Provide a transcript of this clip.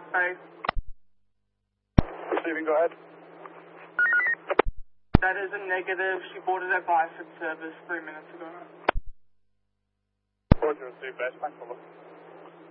Bye. Receiving, go ahead. That is a negative. She boarded at Blyford service 3 minutes ago. Roger, received, base, thanks for looking.